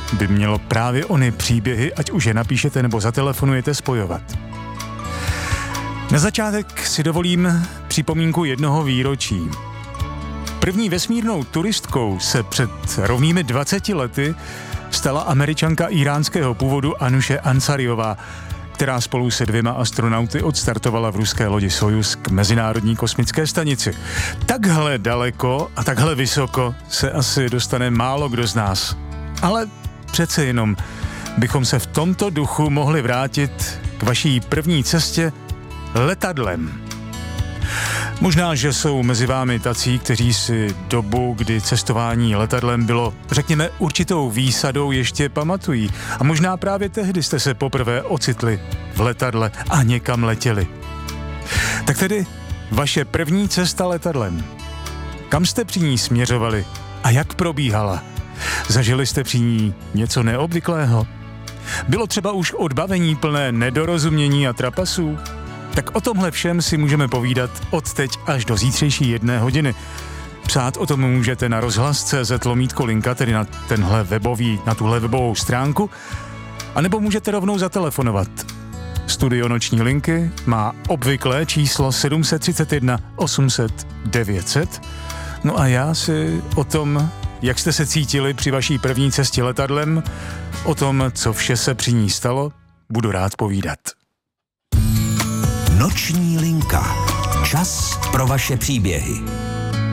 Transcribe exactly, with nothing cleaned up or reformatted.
by mělo právě ony příběhy, ať už je napíšete nebo zatelefonujete, spojovat. Na začátek si dovolím připomínku jednoho výročí. První vesmírnou turistkou se před rovnými dvaceti lety stala Američanka iránského původu Anuše Ansariová, která spolu se dvěma astronauty odstartovala v ruské lodi Sojuz k Mezinárodní kosmické stanici. Takhle daleko a takhle vysoko se asi dostane málo kdo z nás. Ale přece jenom bychom se v tomto duchu mohli vrátit k vaší první cestě letadlem. Možná, že jsou mezi vámi tací, kteří si dobu, kdy cestování letadlem bylo, řekněme, určitou výsadou, ještě pamatují. A možná právě tehdy jste se poprvé ocitli v letadle a někam letěli. Tak tedy vaše první cesta letadlem. Kam jste při ní směřovali a jak probíhala? Zažili jste při ní něco neobvyklého? Bylo třeba už odbavení plné nedorozumění a trapasů? Tak o tomhle všem si můžeme povídat od teď až do zítřejší jedné hodiny. Psát o tom můžete na rozhlas tečka cé zet lomítko linka, tedy na tenhle webový, na tuhle webovou stránku, anebo můžete rovnou zatelefonovat. Studio Noční linky má obvyklé číslo sedm set třicet jedna osm set devět set. No a já si o tom, jak jste se cítili při vaší první cestě letadlem, o tom, co vše se při ní stalo, budu rád povídat. Noční linka. Čas pro vaše příběhy.